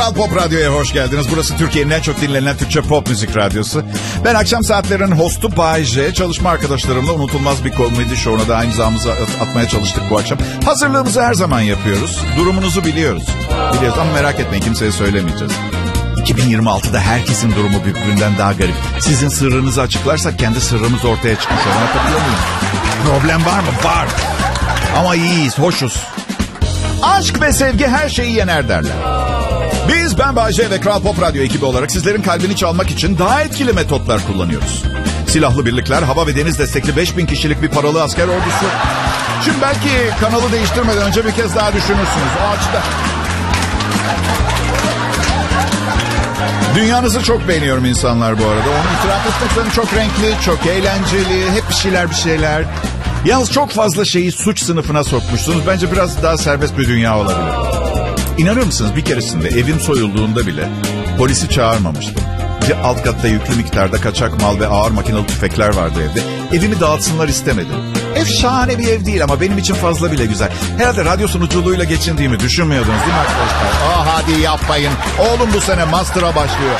Kral Pop Radyo'ya hoş geldiniz. Burası Türkiye'nin en çok dinlenen Türkçe pop müzik radyosu. Ben akşam saatlerinin hostu Bay J. Çalışma arkadaşlarımla unutulmaz bir komedi şovuna da imzamızı atmaya çalıştık bu akşam. Hazırlığımızı her zaman yapıyoruz. Durumunuzu biliyoruz. Biliyoruz ama merak etmeyin, kimseye söylemeyeceğiz. 2026'da herkesin durumu birbirinden daha garip. Sizin sırrınızı açıklarsak kendi sırrımız ortaya çıkmış. Ona katılıyor muyum? Problem var mı? Var. Ama iyiyiz, hoşuz. Aşk ve sevgi her şeyi yener derler. Biz Ben Bayce ve Kral Pop Radyo ekibi olarak sizlerin kalbini çalmak için daha etkili metotlar kullanıyoruz. Silahlı birlikler, hava ve deniz destekli 5000 kişilik bir paralı asker ordusu. Şimdi belki kanalı değiştirmeden önce bir kez daha düşünürsünüz o açıdan. Dünyanızı çok beğeniyorum insanlar bu arada. Onu itiraf etmek istedim. Çok renkli, çok eğlenceli, hep bir şeyler. Yalnız çok fazla şeyi suç sınıfına sokmuşsunuz. Bence biraz daha serbest bir dünya olabilir. İnanır mısınız, bir keresinde evim soyulduğunda bile polisi çağırmamıştım. Alt katta yüklü miktarda kaçak mal ve ağır makinalı tüfekler vardı evde. Evimi dağıtsınlar istemedim. Ev şahane bir ev değil ama benim için fazla bile güzel. Herhalde radyo sunuculuğuyla geçindiğimi düşünmüyordunuz değil mi arkadaşlar? Hadi yapmayın. Oğlum bu sene master'a başlıyor.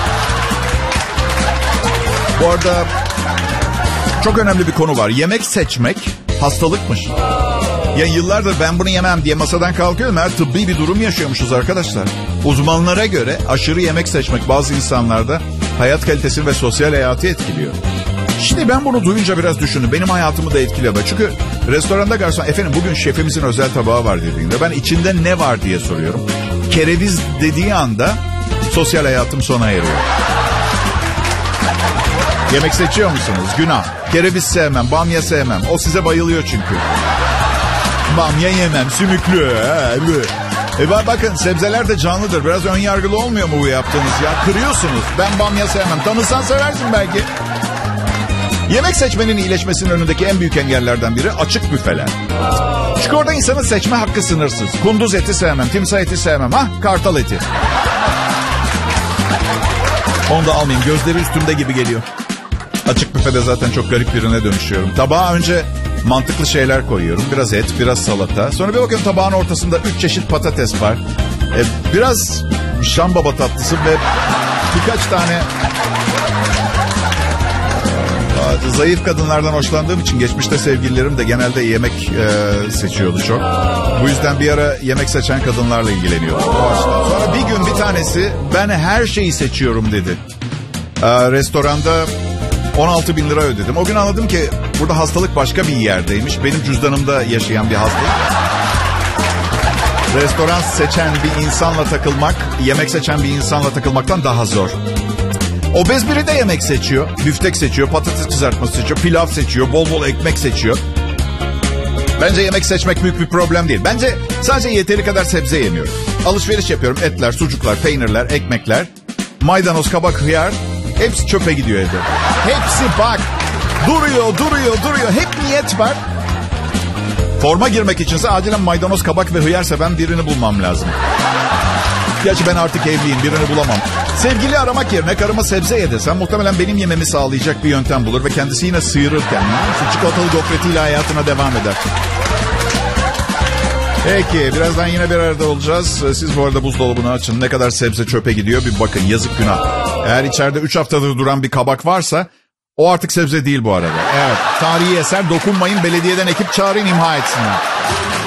Bu arada çok önemli bir konu var. Yemek seçmek hastalıkmış. Ya yıllardır ben bunu yemem diye masadan kalkıyorum. Her tıbbi bir durum yaşıyormuşuz arkadaşlar. Uzmanlara göre aşırı yemek seçmek bazı insanlarda hayat kalitesini ve sosyal hayatı etkiliyor. Şimdi ben bunu duyunca biraz düşündüm. Benim hayatımı da etkiliyor. Çünkü restoranda garson efendim bugün şefimizin özel tabağı var dediğinde ben içinde ne var diye soruyorum. Kereviz dediği anda sosyal hayatım sona eriyor. Yemek seçiyor musunuz? Günah. Kereviz sevmem, bamya sevmem. O size bayılıyor çünkü. Bamya yemem, sümüklü. Bakın sebzeler de canlıdır. Biraz ön yargılı olmuyor mu bu yaptığınız ya? Kırıyorsunuz. Ben bamya sevmem. Tanısan seversin belki. Yemek seçmenin iyileşmesinin önündeki en büyük engellerden biri açık büfeler. Çünkü orada insanın seçme hakkı sınırsız. Kunduz eti sevmem, timsah eti sevmem. Kartal eti. Onu da almayayım. Gözleri üstümde gibi geliyor. Açık büfede zaten çok garip birine dönüşüyorum. Tabağa önce mantıklı şeyler koyuyorum. Biraz et, biraz salata. Sonra bir bakıyorum tabağın ortasında 3 çeşit patates var. Biraz Şam baba tatlısı ve birkaç tane... Zayıf kadınlardan hoşlandığım için geçmişte sevgililerim de genelde yemek seçiyordu çok. Bu yüzden bir ara yemek seçen kadınlarla ilgileniyordum. Sonra bir gün bir tanesi ben her şeyi seçiyorum dedi. Restoranda 16 bin lira ödedim. O gün anladım ki burada hastalık başka bir yerdeymiş. Benim cüzdanımda yaşayan bir hastalık. Restoran seçen bir insanla takılmak, yemek seçen bir insanla takılmaktan daha zor. Obez biri de yemek seçiyor. Büftek seçiyor, patates kızartması seçiyor, pilav seçiyor, bol bol ekmek seçiyor. Bence yemek seçmek büyük bir problem değil. Bence sadece yeteri kadar sebze yemiyorum. Alışveriş yapıyorum. Etler, sucuklar, peynirler, ekmekler, maydanoz, kabak, hıyar. Hepsi çöpe gidiyor evde. Hepsi bak. Duruyor. Hep niyet var. Forma girmek içinse acilen maydanoz, kabak ve hıyar seven birini bulmam lazım. Gerçi ben artık evliyim, birini bulamam. Sevgili aramak yerine karıma sebze ye desem muhtemelen benim yememi sağlayacak bir yöntem bulur ve kendisi yine sıyırır kendini. Çikolatalı gofretiyle hayatına devam eder. Peki, birazdan yine bir arada olacağız. Siz bu arada buzdolabını açın. Ne kadar sebze çöpe gidiyor bir bakın, yazık günah. Eğer içeride 3 haftadır duran bir kabak varsa o artık sebze değil bu arada. Evet, tarihi eser, dokunmayın, belediyeden ekip çağırın, imha etsinler.